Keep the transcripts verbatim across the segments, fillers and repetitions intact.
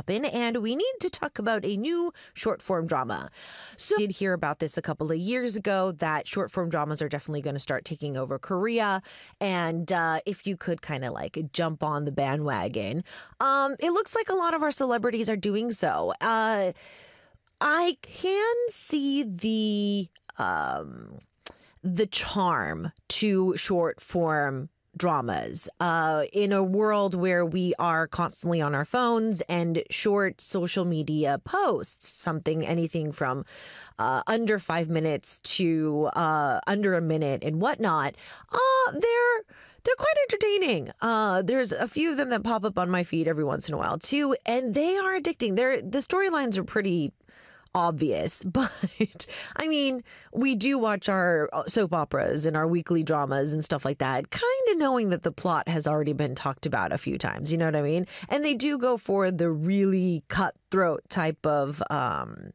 poppin', and we need to talk about a new short form drama. So I did hear about this a couple of years ago that short form dramas are definitely going to start taking over Korea. And uh, if you could kind of like jump on the bandwagon, um, it looks like a lot of our celebrities are doing so. Uh, I can see the um, the charm to short form dramas uh, in a world where we are constantly on our phones, and short social media posts, something anything from uh, under five minutes to uh, under a minute and whatnot, uh, they're they're quite entertaining. Uh, there's a few of them that pop up on my feed every once in a while too, and they are addicting. They're the storylines are pretty obvious, but I mean, we do watch our soap operas and our weekly dramas and stuff like that, kind of knowing that the plot has already been talked about a few times, you know what I mean? And they do go for the really cutthroat type of um,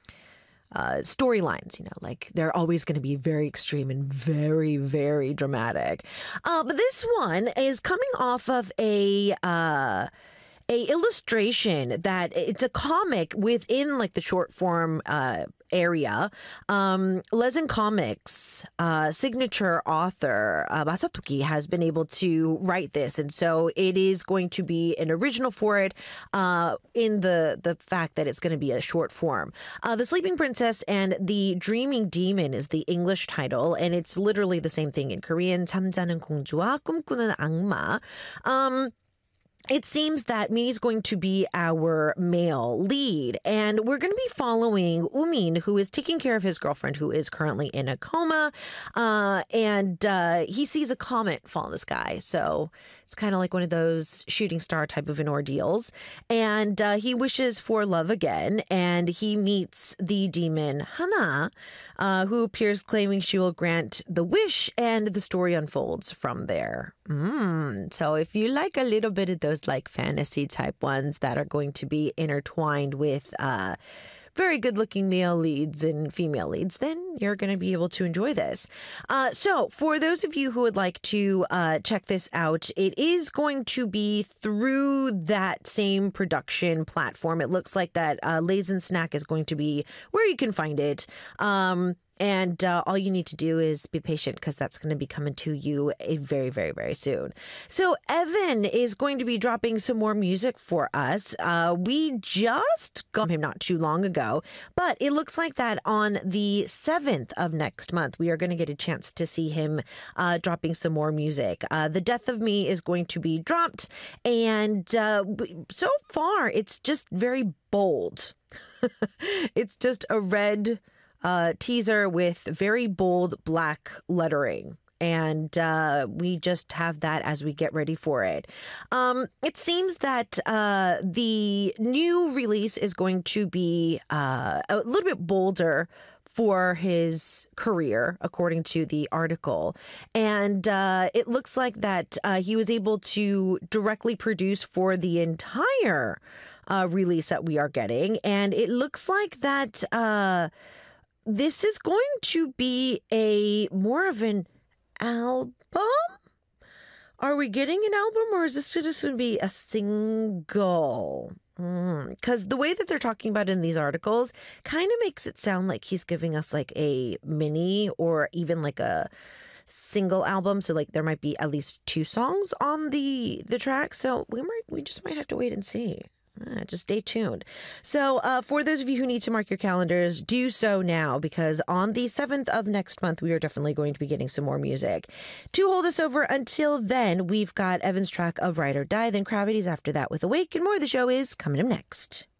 uh, storylines, you know, like they're always going to be very extreme and very, very dramatic. Uh, but this one is coming off of a... Uh, a illustration that it's a comic within like the short form uh, area. Um, Lezen Comics uh, signature author uh, Masatoki has been able to write this, and so it is going to be an original for it uh, in the the fact that it's going to be a short form. Uh, the Sleeping Princess and the Dreaming Demon is the English title, and it's literally the same thing in Korean. 잠자는 공주와 꿈꾸는 악마. Um, It seems that Minnie's going to be our male lead, and we're going to be following Umin, who is taking care of his girlfriend, who is currently in a coma, uh, and uh, he sees a comet fall in the sky. So it's kind of like one of those shooting star type of an ordeals, and uh, he wishes for love again, and he meets the demon Hana, uh, who appears claiming she will grant the wish, and the story unfolds from there. Mm. So if you like a little bit of those like fantasy type ones that are going to be intertwined with uh, very good looking male leads and female leads, then you're going to be able to enjoy this. Uh, so for those of you who would like to uh, check this out, it is going to be through that same production platform. It looks like that uh, Lazen Snack is going to be where you can find it. Um, And uh, all you need to do is be patient, because that's going to be coming to you a very, very, very soon. So Evan is going to be dropping some more music for us. Uh, we just got him not too long ago, but it looks like that on the seventh of next month, we are going to get a chance to see him uh, dropping some more music. Uh, The Death of Me is going to be dropped, and uh, so far it's just very bold. It's just a red... Uh, teaser with very bold black lettering. And uh, we just have that as we get ready for it. Um, it seems that uh, the new release is going to be uh, a little bit bolder for his career, according to the article. And uh, it looks like that uh, he was able to directly produce for the entire uh, release that we are getting. And it looks like that... Uh, This is going to be a more of an album? Are we getting an album, or is this just going to be a single? Because mm, the way that they're talking about it in these articles kind of makes it sound like he's giving us like a mini or even like a single album. So like there might be at least two songs on the the track. So we might we just might have to wait and see. Uh, just stay tuned. So uh, for those of you who need to mark your calendars, do so now, because on the seventh of next month, we are definitely going to be getting some more music. To hold us over until then, we've got Evan's track of Ride or Die, then Gravity's after that with Awake, and more of the show is coming up next.